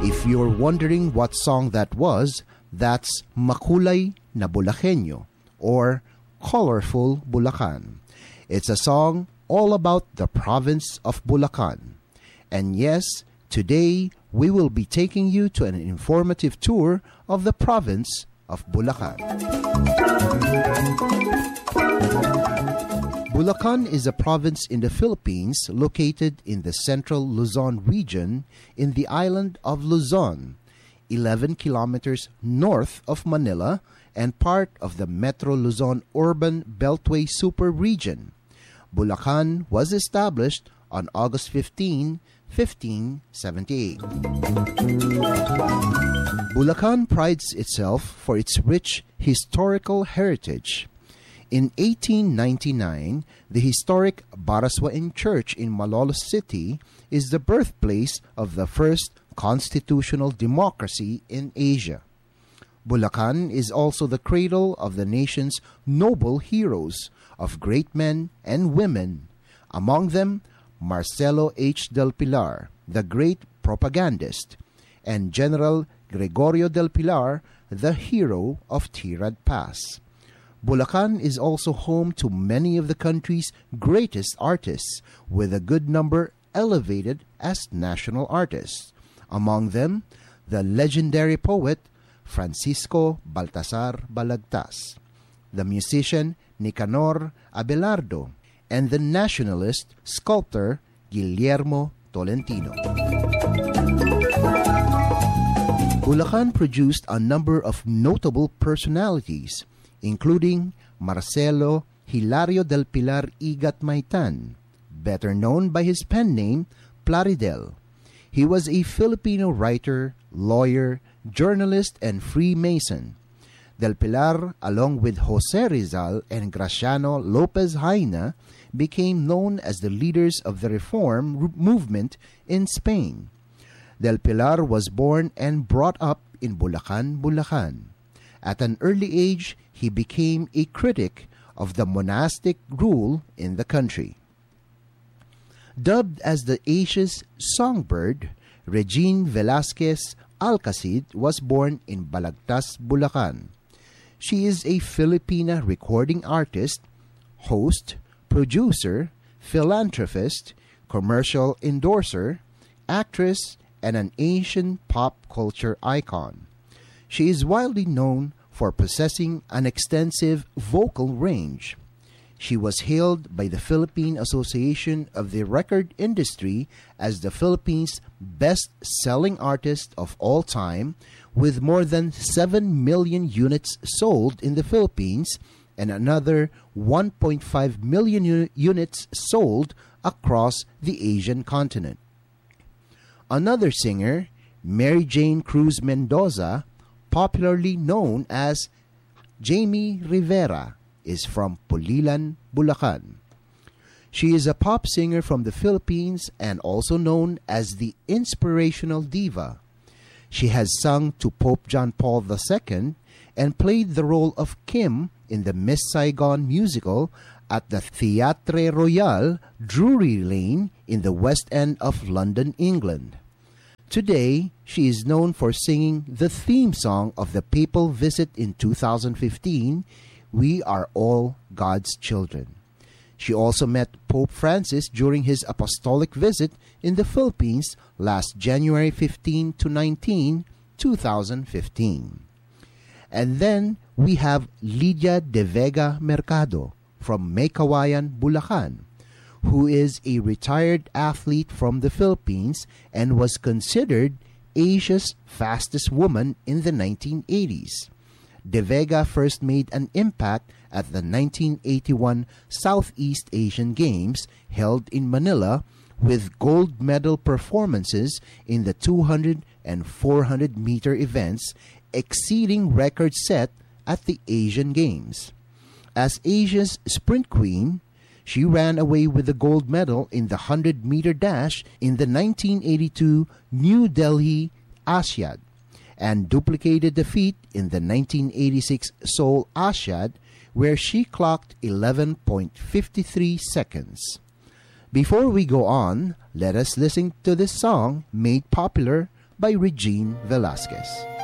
If you're wondering what song that was, that's Makulay na Bulakenyo, or Colorful Bulacan. It's a song all about the province of Bulacan. And yes, today we will be taking you to an informative tour of the province of Bulacan. Bulacan is a province in the Philippines located in the central Luzon region in the island of Luzon, 11 kilometers north of Manila and part of the Metro Luzon Urban Beltway Super Region. Bulacan was established on August 15, 1578. Bulacan prides itself for its rich historical heritage. In 1899, the historic Baraswain Church in Malolos City is the birthplace of the first constitutional democracy in Asia. Bulacan is also the cradle of the nation's noble heroes of great men and women, among them Marcelo H. del Pilar, the great propagandist, and General Gregorio del Pilar, the hero of Tirad Pass. Bulacan is also home to many of the country's greatest artists, with a good number elevated as national artists. Among them, the legendary poet Francisco Baltasar Balagtas, the musician Nicanor Abelardo, and the nationalist sculptor Guillermo Tolentino. Bulacan produced a number of notable personalities, including Marcelo Hilario del Pilar Igat Maitan, better known by his pen name Plaridel. He was a Filipino writer, lawyer, journalist, and Freemason. Del Pilar, along with Jose Rizal and Graciano Lopez Jaina, became known as the leaders of the reform movement in Spain. Del Pilar was born and brought up in Bulacan, Bulacan. At an early age, he became a critic of the monastic rule in the country. Dubbed as the Asia's songbird, Regine Velasquez Alcacid was born in Balagtas, Bulacan. She is a Filipina recording artist, host, producer, philanthropist, commercial endorser, actress, and an Asian pop culture icon. She is widely known for possessing an extensive vocal range. She was hailed by the Philippine Association of the Record Industry as the Philippines' best-selling artist of all time, with more than 7 million units sold in the Philippines and another 1.5 million units sold across the Asian continent. Another singer, Mary Jane Cruz Mendoza, popularly known as Jamie Rivera, is from Pulilan, Bulacan. She is a pop singer from the Philippines and also known as the Inspirational Diva. She has sung to Pope John Paul II and played the role of Kim in the Miss Saigon musical at the Theatre Royal, Drury Lane, in the West End of London, England. Today, she is known for singing the theme song of the papal visit in 2015, We Are All God's Children. She also met Pope Francis during his apostolic visit in the Philippines last January 15 to 19, 2015. And then we have Lydia De Vega Mercado from Maykawayan, Bulacan, who is a retired athlete from the Philippines and was considered Asia's fastest woman in the 1980s. De Vega first made an impact at the 1981 Southeast Asian Games held in Manila with gold medal performances in the 200 and 400 meter events, exceeding records set at the Asian Games. As Asia's sprint queen, she ran away with the gold medal in the 100-meter dash in the 1982 New Delhi Asiad and duplicated the feat in the 1986 Seoul Asiad, where she clocked 11.53 seconds. Before we go on, let us listen to this song made popular by Regine Velasquez.